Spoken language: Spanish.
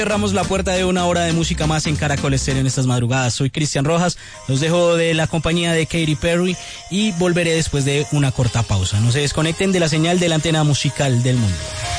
Cerramos la puerta de una hora de música más en Caracol Estéreo en estas madrugadas. Soy Cristian Rojas, los dejo de la compañía de Katy Perry y volveré después de una corta pausa. No se desconecten de la señal de la antena musical del mundo.